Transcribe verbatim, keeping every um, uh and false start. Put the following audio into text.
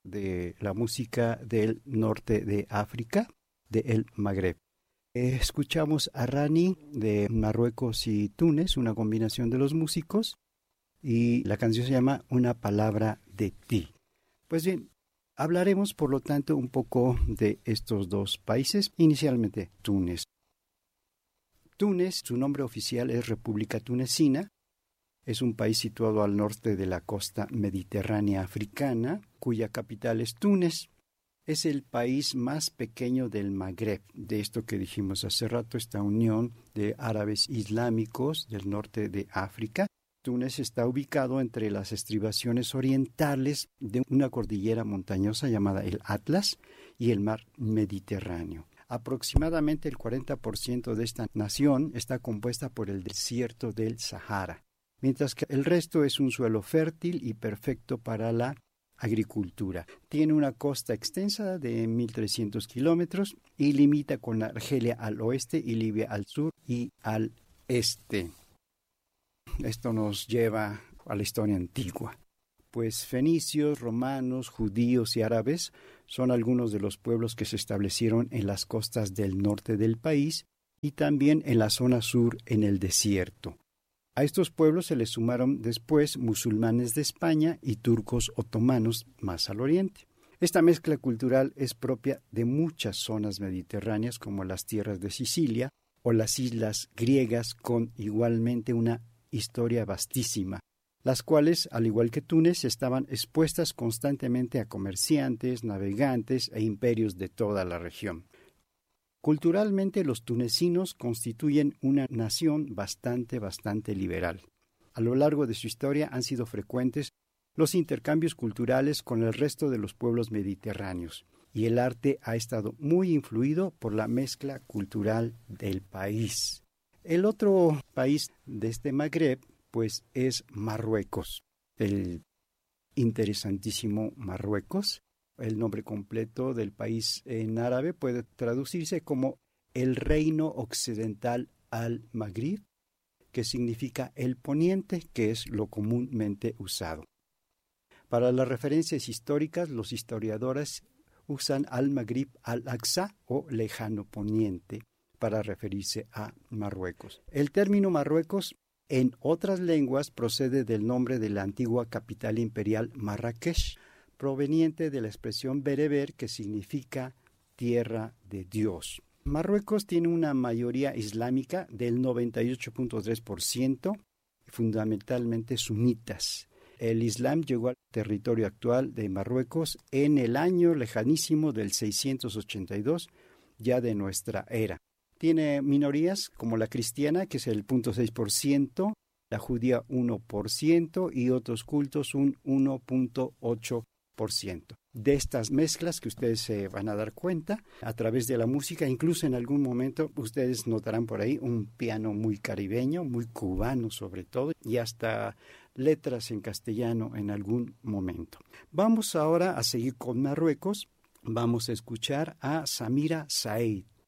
de la música del norte de África, de el Magreb. Eh, escuchamos a Rani de Marruecos y Túnez, una combinación de los músicos, y la canción se llama Una palabra de ti. Pues bien, hablaremos por lo tanto un poco de estos dos países, inicialmente Túnez. Túnez, su nombre oficial es República Tunecina. Es un país situado al norte de la costa mediterránea africana, cuya capital es Túnez. Es el país más pequeño del Magreb, de esto que dijimos hace rato, esta unión de árabes islámicos del norte de África. Túnez está ubicado entre las estribaciones orientales de una cordillera montañosa llamada el Atlas y el mar Mediterráneo. Aproximadamente el cuarenta por ciento de esta nación está compuesta por el desierto del Sahara, mientras que el resto es un suelo fértil y perfecto para la agricultura. Tiene una costa extensa de mil trescientos kilómetros y limita con Argelia al oeste y Libia al sur y al este. Esto nos lleva a la historia antigua, pues fenicios, romanos, judíos y árabes son algunos de los pueblos que se establecieron en las costas del norte del país y también en la zona sur en el desierto. A estos pueblos se les sumaron después musulmanes de España y turcos otomanos más al oriente. Esta mezcla cultural es propia de muchas zonas mediterráneas como las tierras de Sicilia o las islas griegas con igualmente una historia vastísima, las cuales, al igual que Túnez, estaban expuestas constantemente a comerciantes, navegantes e imperios de toda la región. Culturalmente, los tunecinos constituyen una nación bastante, bastante liberal. A lo largo de su historia han sido frecuentes los intercambios culturales con el resto de los pueblos mediterráneos, y el arte ha estado muy influido por la mezcla cultural del país. El otro país de este Magreb, pues, es Marruecos, el interesantísimo Marruecos. El nombre completo del país en árabe puede traducirse como el Reino Occidental al-Maghrib, que significa el poniente, que es lo comúnmente usado. Para las referencias históricas, los historiadores usan al-Maghrib al-Aqsa o lejano poniente para referirse a Marruecos. El término Marruecos en otras lenguas procede del nombre de la antigua capital imperial Marrakech, proveniente de la expresión bereber que significa tierra de Dios. Marruecos tiene una mayoría islámica del noventa y ocho punto tres por ciento, fundamentalmente sunitas. El Islam llegó al territorio actual de Marruecos en el año lejanísimo del seiscientos ochenta y dos, ya de nuestra era. Tiene minorías como la cristiana, que es el cero punto seis por ciento, la judía uno por ciento y otros cultos un uno punto ocho por ciento. De estas mezclas que ustedes se van a dar cuenta a través de la música, incluso en algún momento ustedes notarán por ahí un piano muy caribeño, muy cubano sobre todo, y hasta letras en castellano en algún momento. Vamos ahora a seguir con Marruecos. Vamos a escuchar a Samira Said.